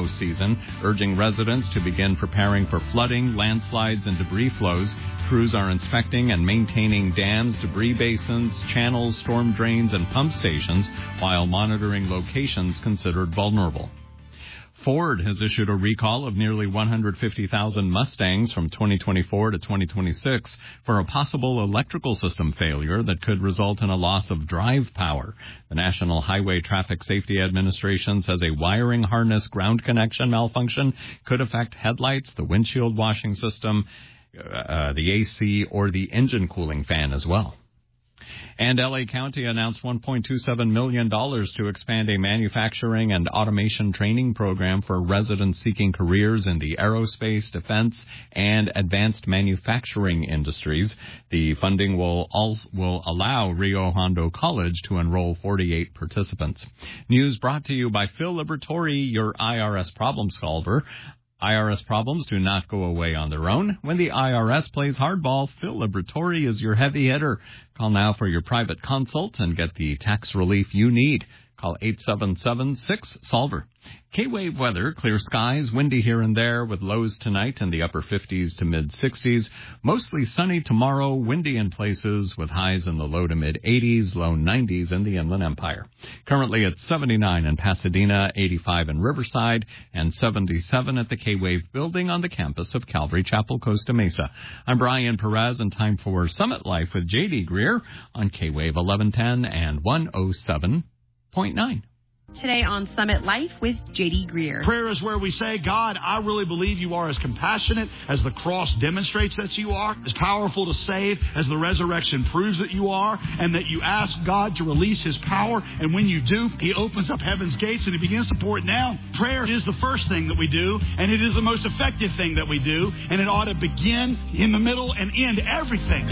shallow season, urging residents to begin preparing for flooding, landslides, and debris flows. Crews are inspecting and maintaining dams, debris basins, channels, storm drains, and pump stations while monitoring locations considered vulnerable. Ford has issued a recall of nearly 150,000 Mustangs from 2024 to 2026 for a possible electrical system failure that could result in a loss of drive power. The National Highway Traffic Safety Administration says a wiring harness ground connection malfunction could affect headlights, the windshield washing system, the AC, or the engine cooling fan as well. And L.A. County announced $1.27 million to expand a manufacturing and automation training program for residents seeking careers in the aerospace, defense, and advanced manufacturing industries. The funding will allow Rio Hondo College to enroll 48 participants. News brought to you by Phil Liberatore, your IRS problem solver. IRS problems do not go away on their own. When the IRS plays hardball, Phil Liberatore is your heavy hitter. Call now for your private consult and get the tax relief you need. Call 877-6-SOLVER. K-Wave weather, clear skies, windy here and there with lows tonight in the upper 50s to mid-60s. Mostly sunny tomorrow, windy in places with highs in the low to mid-80s, low 90s in the Inland Empire. Currently at 79 in Pasadena, 85 in Riverside, and 77 at the K-Wave building on the campus of Calvary Chapel, Costa Mesa. I'm Brian Perez, and time for Summit Life with J.D. Greer on K-Wave 1110 and 107.9. Today on Summit Life with J.D. Greer. Prayer is where we say, God, I really believe you are as compassionate as the cross demonstrates that you are, as powerful to save as the resurrection proves that you are, and that you ask God to release his power, and when you do, he opens up heaven's gates and he begins to pour it down. Prayer is the first thing that we do, and it is the most effective thing that we do, and it ought to begin in the middle and end everything.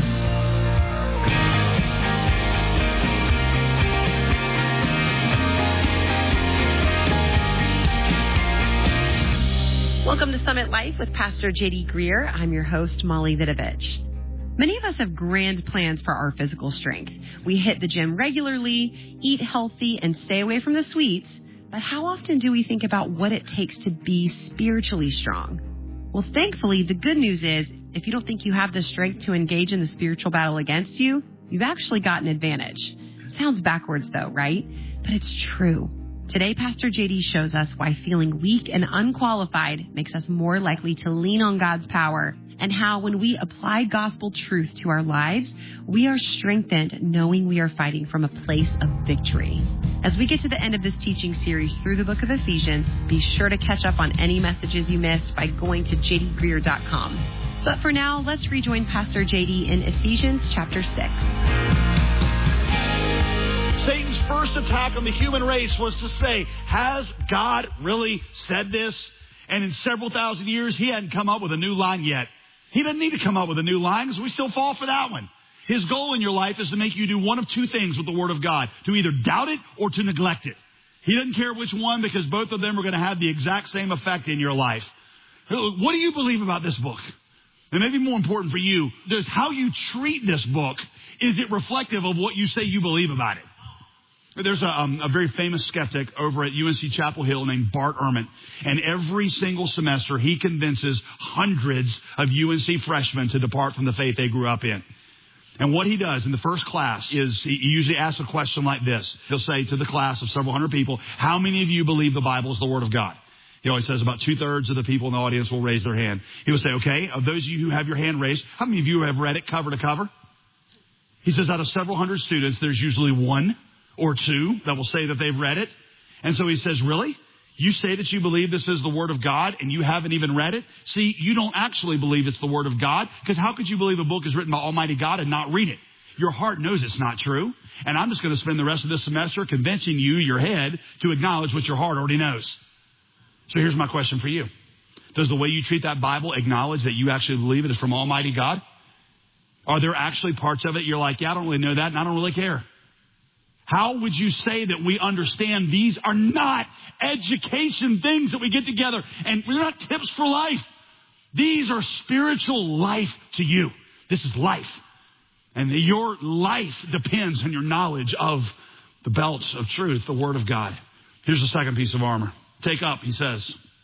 Welcome to Summit Life with Pastor J.D. Greer. I'm your host, Molly Vidovich. Many of us have grand plans for our physical strength. We hit the gym regularly, eat healthy, and stay away from the sweets. But how often do we think about what it takes to be spiritually strong? Well, thankfully, the good news is, if you don't think you have the strength to engage in the spiritual battle against you, you've actually got an advantage. Sounds backwards, though, right? But it's true. Today, Pastor J.D. shows us why feeling weak and unqualified makes us more likely to lean on God's power, and how when we apply gospel truth to our lives, we are strengthened knowing we are fighting from a place of victory. As we get to the end of this teaching series through the book of Ephesians, be sure to catch up on any messages you missed by going to jdgreer.com. But for now, let's rejoin Pastor J.D. in Ephesians chapter 6. Satan's first attack on the human race was to say, has God really said this? And in several thousand years, he hadn't come up with a new line yet. He doesn't need to come up with a new line because we still fall for that one. His goal in your life is to make you do one of two things with the Word of God, to either doubt it or to neglect it. He doesn't care which one because both of them are going to have the exact same effect in your life. What do you believe about this book? And maybe more important for you, there's how you treat this book. Is it reflective of what you say you believe about it? There's a very famous skeptic over at UNC Chapel Hill named Bart Ehrman. And every single semester, he convinces hundreds of UNC freshmen to depart from the faith they grew up in. And what he does in the first class is he usually asks a question like this. He'll say to the class of several hundred people, how many of you believe the Bible is the Word of God? He always says about 2/3 of the people in the audience will raise their hand. He will say, okay, of those of you who have your hand raised, how many of you have read it cover to cover? He says out of several hundred students, there's usually one or two that will say that they've read it. And so he says, really? You say that you believe this is the Word of God and you haven't even read it? See, you don't actually believe it's the Word of God, because how could you believe a book is written by Almighty God and not read it? Your heart knows it's not true. And I'm just going to spend the rest of this semester convincing you, your head, to acknowledge what your heart already knows. So here's my question for you. Does the way you treat that Bible acknowledge that you actually believe it is from Almighty God? Are there actually parts of it you're like, yeah, I don't really know that and I don't really care? How would you say that we understand these are not education things that we get together, and they're not tips for life? These are spiritual life to you. This is life. And your life depends on your knowledge of the belts of truth, the Word of God. Here's the second piece of armor. Take up, he says.